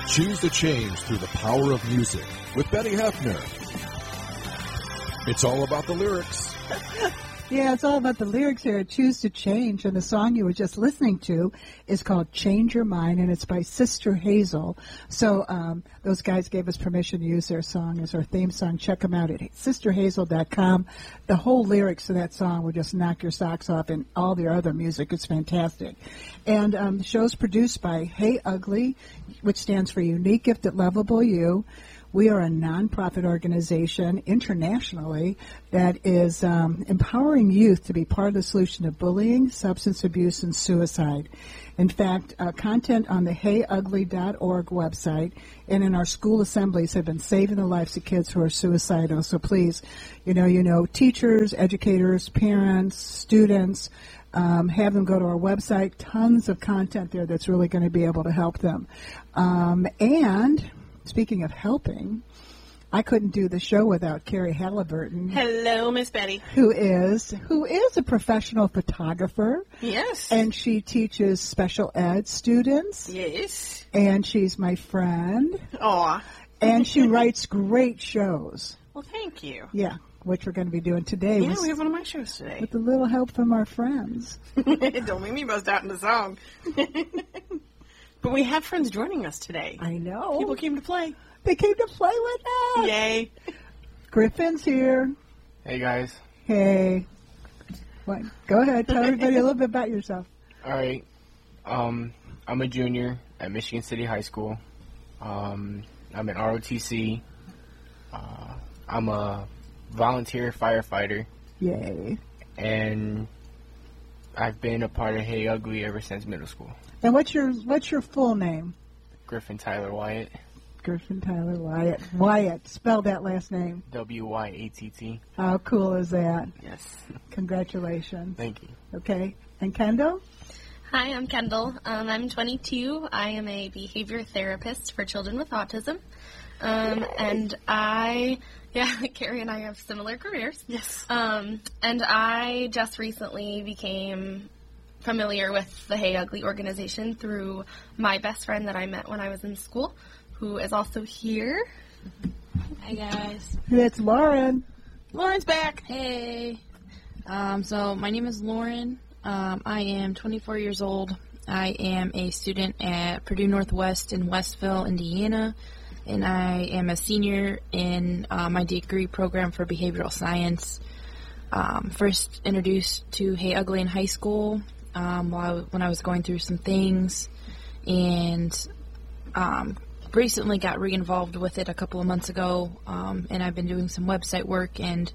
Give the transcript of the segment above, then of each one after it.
Choose the change through the power of music with Betty Hefner. It's all about the lyrics. Yeah, it's all about the lyrics here at Choose to Change, and the song you were just listening to is called Change Your Mind, and it's by Sister Hazel. So those guys gave us permission to use their song as our theme song. Check them out at sisterhazel.com. The whole lyrics of that song will just knock your socks off, and all their other music is fantastic. And the show's produced by Hey Ugly, which stands for Unique Gifted Lovable You. We are a nonprofit organization internationally that is empowering youth to be part of the solution to bullying, substance abuse, and suicide. In fact, content on the heyugly.org website and in our school assemblies have been saving the lives of kids who are suicidal. So please, teachers, educators, parents, students, have them go to our website. Tons of content there that's really going to be able to help them. And speaking of helping, I couldn't do the show without Carrie Halliburton. Hello, Miss Betty. Who is a professional photographer. Yes. And she teaches special ed students. Yes. And she's my friend. Aw. And she writes great shows. Well, thank you. Yeah, which we're going to be doing today. Yeah, we have one of my shows today. With a little help from our friends. Don't make me bust out in the song. But we have friends joining us today. I know. People came to play. They came to play with us. Yay. Griffin's here. Hey, guys. Hey. What? Go ahead. Tell everybody a little bit about yourself. All right. I'm a junior at Michigan City High School. I'm an ROTC. I'm a volunteer firefighter. Yay. And I've been a part of Hey Ugly ever since middle school. And what's your full name? Griffin Tyler Wyatt. Griffin Tyler Wyatt. Wyatt. Spell that last name. W-Y-A-T-T. How cool is that? Yes. Congratulations. Thank you. Okay. And Kendall? Hi, I'm Kendall. I'm 22. I am a behavior therapist for children with autism. And Carrie and I have similar careers. Yes. And I just recently became familiar with the Hey Ugly organization through my best friend that I met when I was in school, who is also here. Hi, guys. It's Lauren. Lauren's back. Hey. So my name is Lauren. I am 24 years old. I am a student at Purdue Northwest in Westville, Indiana, and I am a senior in my degree program for behavioral science. First introduced to Hey Ugly in high school when I was going through some things, and recently got re-involved with it a couple of months ago, and I've been doing some website work and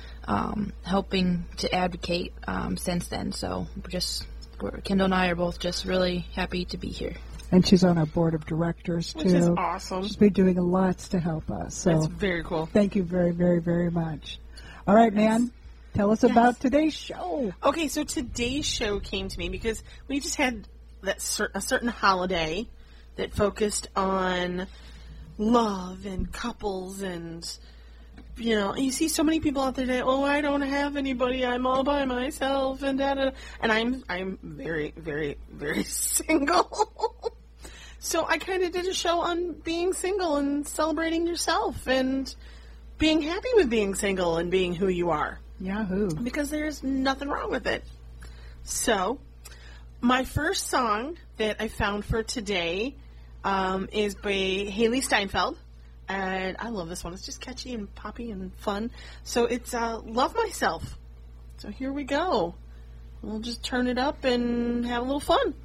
helping to advocate since then. So Kendall and I are both just really happy to be here. And she's on our board of directors, too. Which is awesome. She's been doing lots to help us. So That's very cool. Thank you very, very, very much. All right, man. Tell us about today's show. Okay, so today's show came to me because we just had a certain holiday that focused on love and couples and, you see so many people out there today, I don't have anybody, I'm all by myself, and da-da. And I'm very, very, very single. So I kind of did a show on being single and celebrating yourself and being happy with being single and being who you are. Yahoo. Because there's nothing wrong with it. So, my first song that I found for today is by Haley Steinfeld. And I love this one. It's just catchy and poppy and fun. So it's Love Myself. So here we go. We'll just turn it up and have a little fun.